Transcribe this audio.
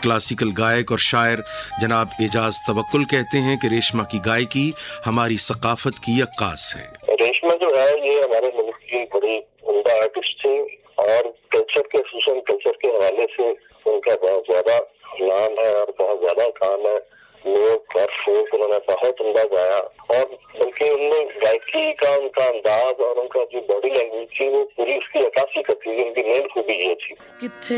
Classical गायक और शायर जनाब एजाज तवक्कुल कहते हैं कि रेशमा की गायकी हमारी सकाफत की अक्कास है। रेशमा जो है ये हमारे मुल्क की बड़ी उम्दा आर्टिस्ट थी और कल्चर के फ्यूजन कल्चर के हवाले से उनका बहुत ज्यादा नाम है और बहुत ज्यादा काम है। लोग और फोक उन्होंने बहुत उम्दा गाया और बल्कि उनमें गायकी का उनका अंदाज और उनका जो बॉडी लैंग्वेज थी वो पूरी उसकी अक्कासी करती थी। उनकी मेन खूबी ये थी।